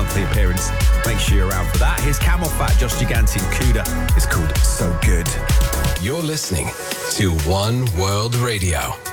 monthly appearance. Make sure you're around for that. Here's Camel Fat, Josh Gigante and Kuda. It's called So Good. You're listening to One World Radio.